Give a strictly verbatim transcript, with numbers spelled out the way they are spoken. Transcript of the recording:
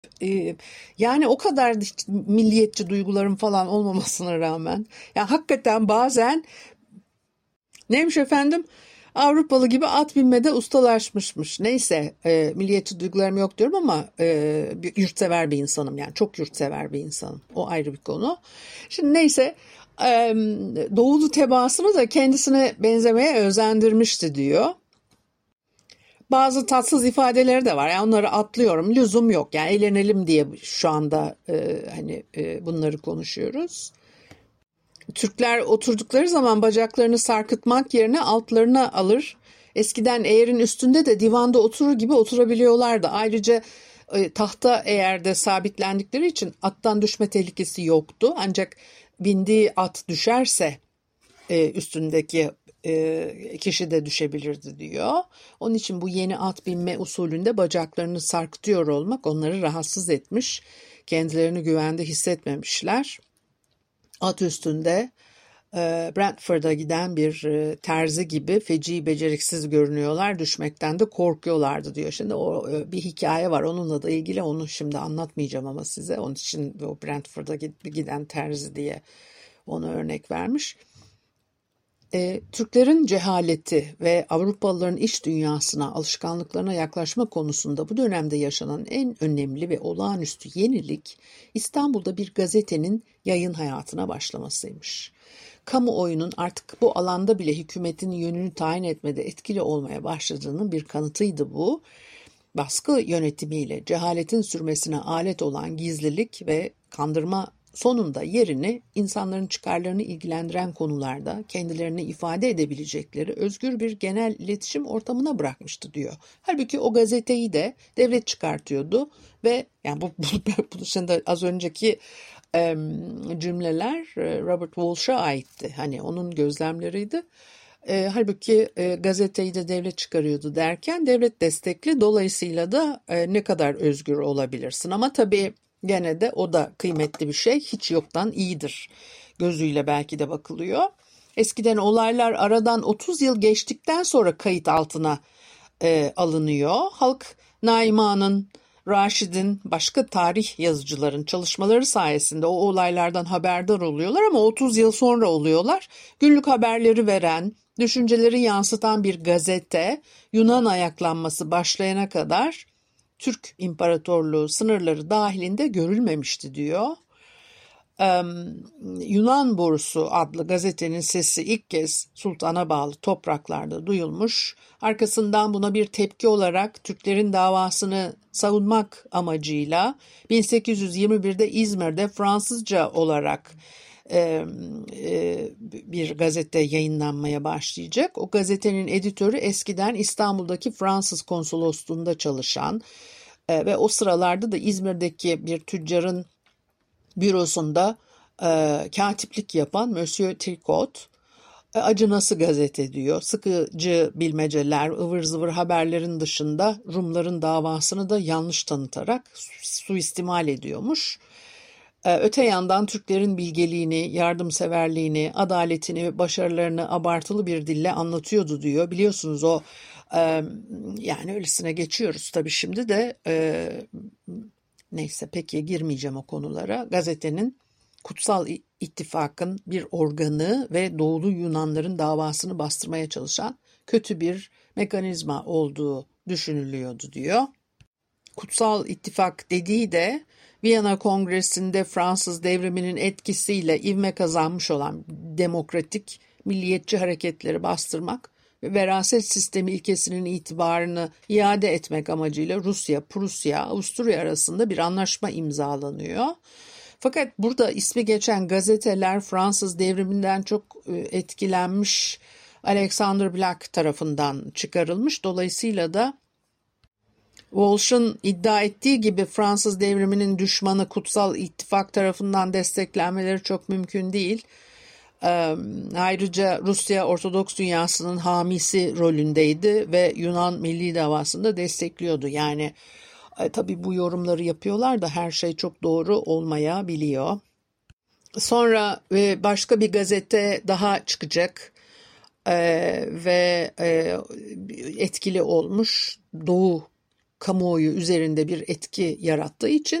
Ee, yani o kadar milliyetçi duygularım falan olmamasına rağmen, yani hakikaten bazen neymiş efendim, Avrupalı gibi at binmede ustalaşmışmış. Neyse, e, milliyetçi duygularım yok diyorum ama e, bir yurtsever bir insanım, yani çok yurtsever bir insanım. O ayrı bir konu. Şimdi neyse, e, Doğulu tebaasını da kendisine benzemeye özendirmişti diyor. Bazı tatsız ifadeleri de var. Yani onları atlıyorum. Lüzum yok. Yani eğlenelim diye şu anda e, hani e, bunları konuşuyoruz. Türkler oturdukları zaman bacaklarını sarkıtmak yerine altlarına alır. Eskiden eğerin üstünde de divanda oturur gibi oturabiliyorlardı. Ayrıca e, tahta eğerde sabitlendikleri için attan düşme tehlikesi yoktu. Ancak bindiği at düşerse e, üstündeki e, kişi de düşebilirdi diyor. Onun için bu yeni at binme usulünde bacaklarını sarkıtıyor olmak onları rahatsız etmiş. Kendilerini güvende hissetmemişler. At üstünde e, Brentford'a giden bir e, terzi gibi feci beceriksiz görünüyorlar. Düşmekten de korkuyorlardı diyor. Şimdi o e, bir hikaye var onunla da ilgili, onu şimdi anlatmayacağım ama size. Onun için o Brentford'a giden terzi diye onu örnek vermiş. E, Türklerin cehaleti ve Avrupalıların iç dünyasına, alışkanlıklarına yaklaşma konusunda bu dönemde yaşanan en önemli ve olağanüstü yenilik İstanbul'da bir gazetenin yayın hayatına başlamasıymış. Kamuoyunun artık bu alanda bile hükümetin yönünü tayin etmede etkili olmaya başladığının bir kanıtıydı bu. Baskı yönetimiyle cehaletin sürmesine alet olan gizlilik ve kandırma sonunda yerini insanların çıkarlarını ilgilendiren konularda kendilerini ifade edebilecekleri özgür bir genel iletişim ortamına bırakmıştı diyor. Halbuki o gazeteyi de devlet çıkartıyordu ve yani bu, bu, bu şimdi az önceki e, cümleler Robert Walsh'a aitti. Hani onun gözlemleriydi. E, halbuki e, gazeteyi de devlet çıkarıyordu derken devlet destekli, dolayısıyla da e, ne kadar özgür olabilirsin, ama tabii gene de o da kıymetli bir şey, hiç yoktan iyidir gözüyle belki de bakılıyor. Eskiden olaylar aradan otuz yıl geçtikten sonra kayıt altına e, alınıyor. Halk Naima'nın, Raşid'in, başka tarih yazıcıların çalışmaları sayesinde o olaylardan haberdar oluyorlar ama otuz yıl sonra oluyorlar. Günlük haberleri veren, düşünceleri yansıtan bir gazete Yunan ayaklanması başlayana kadar Türk İmparatorluğu sınırları dahilinde görülmemişti diyor. Ee, Yunan Borusu adlı gazetenin sesi ilk kez sultana bağlı topraklarda duyulmuş. Arkasından buna bir tepki olarak Türklerin davasını savunmak amacıyla bin sekiz yüz yirmi birde İzmir'de Fransızca olarak e, e, bir gazete yayınlanmaya başlayacak. O gazetenin editörü eskiden İstanbul'daki Fransız konsolosluğunda çalışan e, ve o sıralarda da İzmir'deki bir tüccarın bürosunda e, katiplik yapan Monsieur Tricot, e, acınası gazete diyor. Sıkıcı bilmeceler, ıvır zıvır haberlerin dışında Rumların davasını da yanlış tanıtarak su- suistimal ediyormuş. E, öte yandan Türklerin bilgeliğini, yardımseverliğini, adaletini ve başarılarını abartılı bir dille anlatıyordu diyor. Biliyorsunuz o e, yani öylesine geçiyoruz tabii şimdi de e, neyse, peki girmeyeceğim o konulara. Gazetenin Kutsal İttifak'ın bir organı ve Doğulu Yunanların davasını bastırmaya çalışan kötü bir mekanizma olduğu düşünülüyordu diyor. Kutsal İttifak dediği de Viyana Kongresi'nde Fransız devriminin etkisiyle ivme kazanmış olan demokratik milliyetçi hareketleri bastırmak ve veraset sistemi ilkesinin itibarını iade etmek amacıyla Rusya, Prusya, Avusturya arasında bir anlaşma imzalanıyor. Fakat burada ismi geçen gazeteler Fransız devriminden çok etkilenmiş Alexander Black tarafından çıkarılmış. Dolayısıyla da Walsh'ın iddia ettiği gibi Fransız devriminin düşmanı Kutsal İttifak tarafından desteklenmeleri çok mümkün değil. Ee, ayrıca Rusya Ortodoks dünyasının hamisi rolündeydi ve Yunan milli davasını da destekliyordu. Yani e, tabii bu yorumları yapıyorlar da her şey çok doğru olmayabiliyor. Sonra e, başka bir gazete daha çıkacak e, ve e, etkili olmuş Doğu kamuoyu üzerinde bir etki yarattığı için